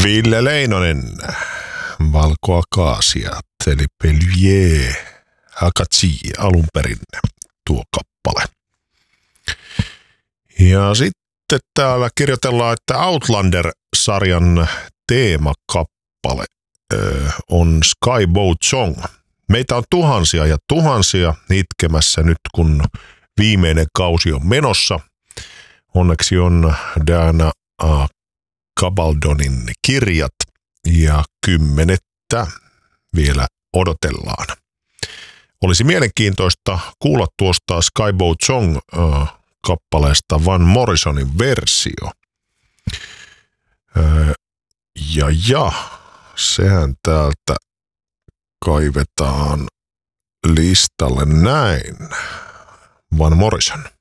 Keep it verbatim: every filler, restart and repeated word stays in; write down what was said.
Ville Leinonen, Valkoakaasiat, eli Pelvier Akachi alun perin tuo kappale. Ja sitten täällä kirjoitellaan, että Outlander-sarjan teemakappale ö, on Skyboat Song. Meitä on tuhansia ja tuhansia itkemässä nyt, kun viimeinen kausi on menossa. Onneksi on Diana Gabaldonin kirjat ja kymmenettä vielä odotellaan. Olisi mielenkiintoista kuulla tuosta Skyboat Song-kappaleesta Van Morrisonin versio. Ja ja, sehän täältä kaivetaan listalle näin. Van Morrison.